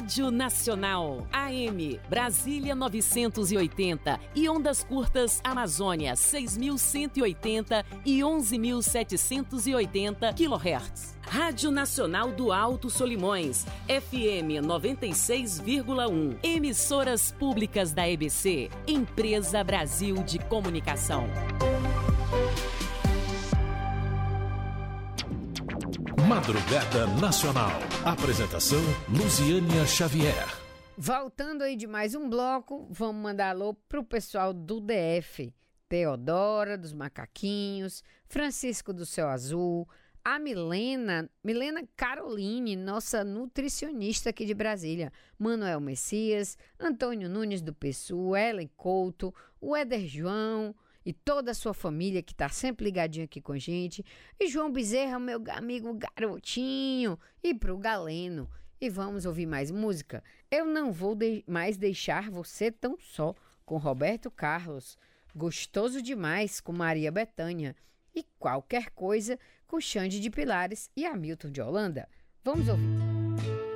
Rádio Nacional, AM, Brasília 980 e ondas curtas Amazônia 6.180 e 11.780 kHz. Rádio Nacional do Alto Solimões, FM 96,1. Emissoras públicas da EBC, Empresa Brasil de Comunicação. Madrugada Nacional. Apresentação Luziânia Xavier. Voltando aí de mais um bloco, vamos mandar alô pro pessoal do DF. Teodora, dos Macaquinhos, Francisco do Céu Azul, a Milena Caroline, nossa nutricionista aqui de Brasília, Manuel Messias, Antônio Nunes do PSU, Ellen Couto, o Éder João e toda a sua família que está sempre ligadinho aqui com a gente, e João Bezerra, meu amigo garotinho, e pro Galeno. E vamos ouvir mais música? Eu não vou mais deixar você tão só, com Roberto Carlos, Gostoso Demais, com Maria Bethânia, e Qualquer Coisa, com Xande de Pilares e Hamilton de Holanda. Vamos ouvir.